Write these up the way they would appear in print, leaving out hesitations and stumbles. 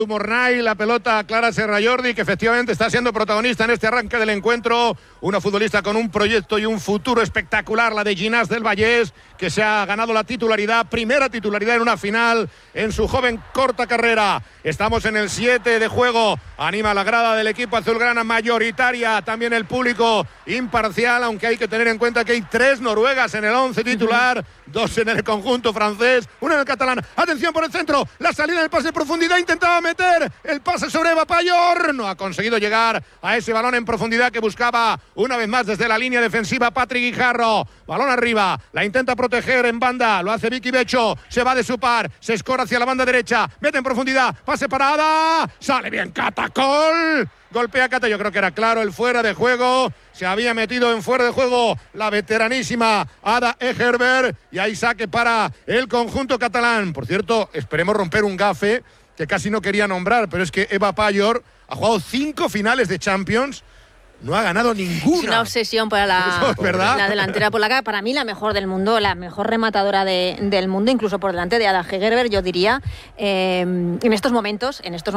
Mornay, la pelota Clara Serra Jordi, que efectivamente está siendo protagonista en este arranque del encuentro. Una futbolista con un proyecto y un futuro espectacular, la de Ginás del Vallès, que se ha ganado la titularidad, primera titularidad en una final en su joven corta carrera. Estamos en el 7 de juego. Anima la grada del equipo azulgrana, mayoritaria, también el público imparcial, aunque hay que tener en cuenta que hay 3 noruegas en el 11 titular, 2 en el conjunto francés, 1 en el catalán. Atención por el centro, la salida del pase de profundidad, intentaba meter el pase sobre Eva Payor, no ha conseguido llegar a ese balón en profundidad que buscaba una vez más desde la línea defensiva Patrick Guijarro. Balón arriba, la intenta proteger en banda, lo hace Vicky Becho, se va de su par, se escora hacia la banda derecha, mete en profundidad, pase para Ada, sale bien Catacol, golpea Cata, yo creo que era claro el fuera de juego, se había metido en fuera de juego la veteranísima Ada Egerberg, y ahí saque para el conjunto catalán. Por cierto, esperemos romper un gafe que casi no quería nombrar, pero es que Eva Payor ha jugado 5 finales de Champions, no ha ganado ninguna. Es una obsesión para la delantera polaca. Para mí la mejor del mundo, la mejor rematadora del mundo, incluso por delante de Ada Hegerberg, yo diría, en estos momentos.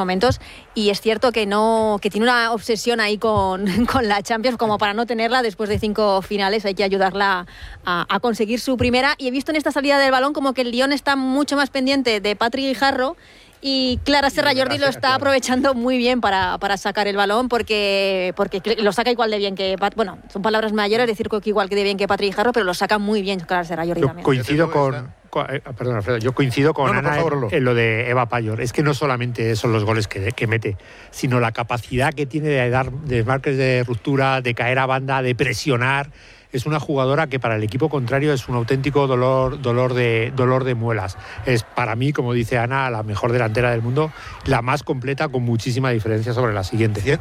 Y es cierto que tiene una obsesión ahí con la Champions, como para no tenerla después de 5 finales. Hay que ayudarla a conseguir su primera. Y he visto en esta salida del balón como que el Lyon está mucho más pendiente de Patrick Guijarro. Y Clara Serra Jordi lo está aprovechando muy bien para sacar el balón porque lo saca igual de bien que... Bueno, son palabras mayores decir que igual de bien que Patrick Guijarro, pero lo saca muy bien Clara Serra Jordi también. Coincido perdón, Alfredo, yo coincido con Ana en lo de Eva Payor. Es que no solamente son los goles que mete, sino la capacidad que tiene de dar desmarques de ruptura, de caer a banda, de presionar. Es una jugadora que para el equipo contrario es un auténtico dolor de muelas. Es para mí, como dice Ana, la mejor delantera del mundo, la más completa, con muchísima diferencia sobre la siguiente.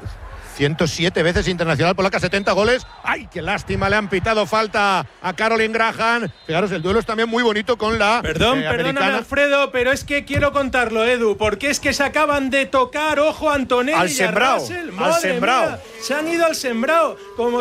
107 veces internacional polaca, 70 goles. ¡Ay, qué lástima! Le han pitado falta a Caroline Graham. Fijaros, el duelo es también muy bonito con la Perdóname, Alfredo, pero es que quiero contarlo, Edu, porque es que se acaban de tocar, ojo, Antonelli al sembrado, y Russell. Madre mía, se han ido al sembrado. Como